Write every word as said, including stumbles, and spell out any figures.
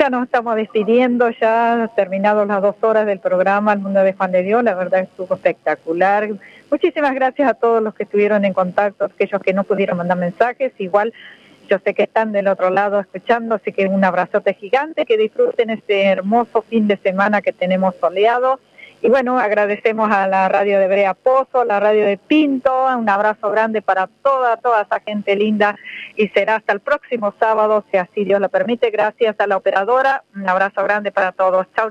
Ya nos estamos despidiendo, ya terminados las dos horas del programa El Mundo de Juan de Dios, la verdad estuvo espectacular. Muchísimas gracias a todos los que estuvieron en contacto, aquellos que no pudieron mandar mensajes, igual yo sé que están del otro lado escuchando, así que un abrazote gigante, que disfruten este hermoso fin de semana que tenemos soleado. Y bueno, agradecemos a la radio de Brea Pozo, la radio de Pinto, un abrazo grande para toda, toda esa gente linda y será hasta el próximo sábado, si así Dios lo permite. Gracias a la operadora, un abrazo grande para todos. Chau.